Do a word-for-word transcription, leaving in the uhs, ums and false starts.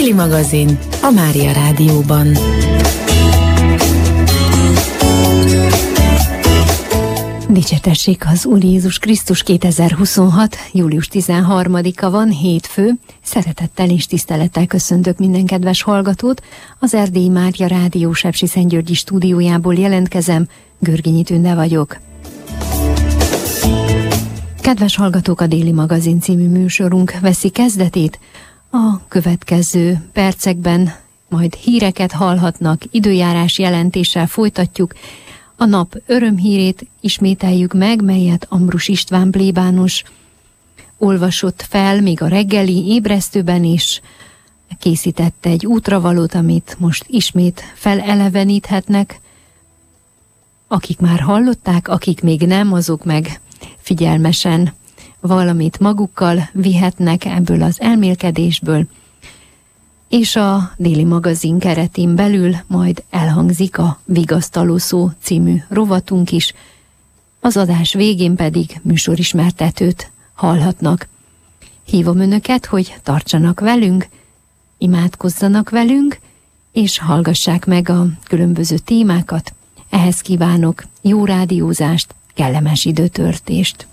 Déli magazin a Mária Rádióban. Dicsértessék az Úr Jézus Krisztus. Kétezer-huszonhat. július tizenharmadika van, hétfő. Szeretettel és tisztelettel köszöntök minden kedves hallgatót. Az Erdélyi Mária Rádió Sepsiszentgyörgyi stúdiójából jelentkezem, Görgényi Tünde vagyok. Kedves hallgatók, a Déli magazin című műsorunk veszi kezdetét. A következő percekben majd híreket hallhatnak, időjárás jelentéssel folytatjuk. A nap örömhírét ismételjük meg, melyet Ambrus István plébános olvasott fel még a reggeli ébresztőben is. Készítette egy útravalót, amit most ismét feleleveníthetnek. Akik már hallották, akik még nem, azok meg figyelmesen valamit magukkal vihetnek ebből az elmélkedésből, és a Déli magazin keretén belül majd elhangzik a Vigasztaló szó című rovatunk is, az adás végén pedig műsorismertetőt hallhatnak. Hívom önöket, hogy tartsanak velünk, imádkozzanak velünk, és hallgassák meg a különböző témákat. Ehhez kívánok jó rádiózást, kellemes időtörtést.